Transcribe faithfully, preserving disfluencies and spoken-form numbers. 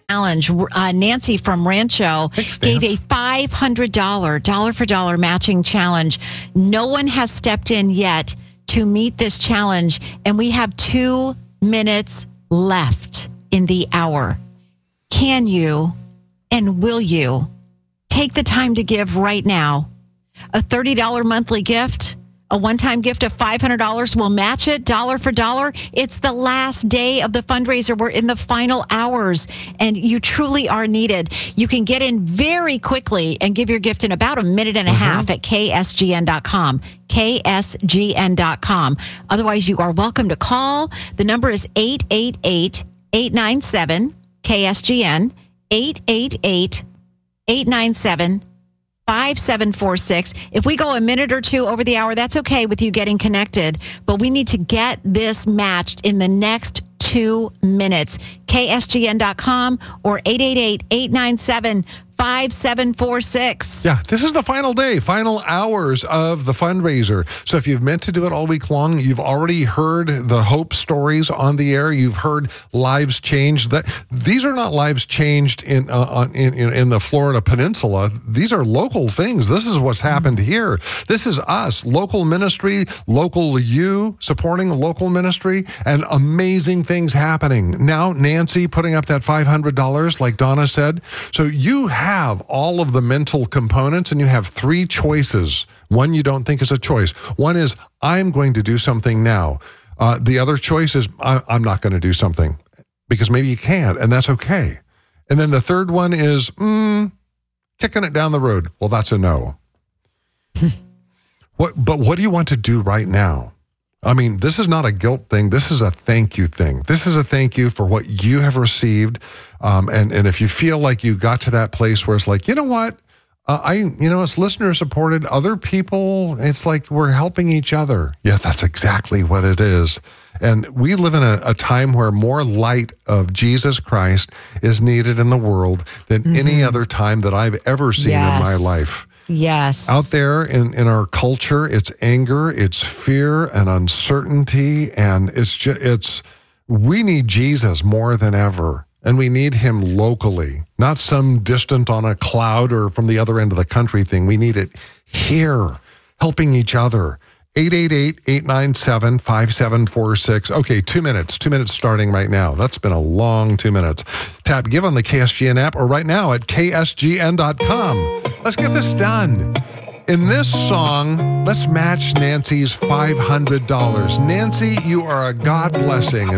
challenge. Uh, Nancy from Rancho Thanks, gave Nance. a five hundred dollars dollar for dollar matching challenge. No one has stepped in yet to meet this challenge, and we have two minutes left in the hour. Can you and will you take the time to give right now? A thirty dollars monthly gift, a one-time gift of five hundred dollars will match it dollar for dollar. It's the last day of the fundraiser. We're in the final hours, and you truly are needed. You can get in very quickly and give your gift in about a minute and a Mm-hmm. half at K S G N dot com. K S G N dot com. Otherwise, you are welcome to call. The number is eight eight eight, eight nine seven, K S G N, eight eight eight, eight nine seven, five seven four six. If we go a minute or two over the hour, that's okay with you getting connected, but we need to get this matched in the next two minutes. K S G N dot com or eight eight eight, eight nine seven, five seven four six. Yeah, this is the final day, final hours of the fundraiser. So if you've meant to do it all week long, you've already heard the hope stories on the air. You've heard lives changed. That these are not lives changed in uh, on, in, in in the Florida Peninsula. These are local things. This is what's happened here. This is us, local ministry, local you supporting local ministry, and amazing things happening. Now, Nancy putting up that five hundred dollars, like Donna said. So you have have all of the mental components, and you have three choices. One you don't think is a choice. One is, I'm going to do something now. Uh, the other choice is, I, I'm not going to do something, because maybe you can't, and that's okay. And then the third one is, mm, kicking it down the road. Well, that's a no. What? But what do you want to do right now? I mean, this is not a guilt thing. This is a thank you thing. This is a thank you for what you have received. Um, and, and if you feel like you got to that place where it's like, you know what? Uh, I, you know, it's listener supported. Other people, it's like we're helping each other. Yeah, that's exactly what it is. And we live in a, a time where more light of Jesus Christ is needed in the world than mm-hmm. any other time that I've ever seen yes. in my life. Yes. Out there in, in our culture, it's anger, it's fear and uncertainty, and it's just, it's, we need Jesus more than ever, and we need him locally, not some distant on a cloud or from the other end of the country thing. We need it here, helping each other. eight eight eight, eight nine seven, five seven four six. Okay, two minutes. Two minutes starting right now. That's been a long two minutes. Tap Give on the K S G N app or right now at K S G N dot com. Let's get this done. In this song, let's match Nancy's five hundred dollars. Nancy, you are a God blessing.